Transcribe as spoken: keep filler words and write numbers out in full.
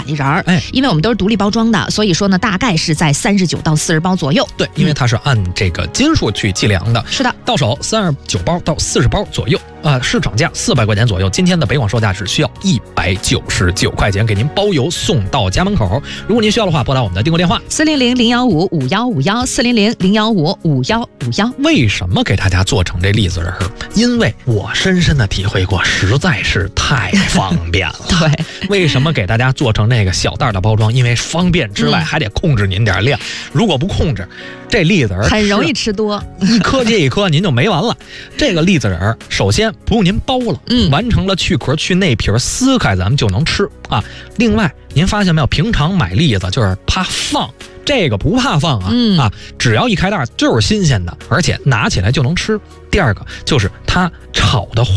百人儿。 哎， 因为我们都是独立包装的，所以说呢，大概是在三十九到四十包左右。 对，因为它是按这个斤数去计量的。 是的， 到手三十九包到四十包左右啊、呃，市场价四百块钱左右。今天的北广售价只需要一百九十九块钱，给您包邮送到家门口。如果您需要的话，拨打我们的订购电话四零零零幺五五幺五幺四零零零幺五五幺五幺。 为什么给大家做成这栗子仁儿？因为我深深的体会过，实在是太方便了。 对， 为什么给大家做成那个小袋的包装？因为方便之外，还得控制您点量。如果不控制，这栗子仁很容易吃多， 一颗接一颗，您就没完了。这个栗子仁儿，首先不用您剥了， 嗯， 完成了去壳、去内皮、撕开，咱们就能吃啊。另外，您发现没有？平常买栗子就是怕放。这个不怕放啊、 嗯、 啊！只要一开袋就是新鲜的，而且拿起来就能吃。第二个就是它炒的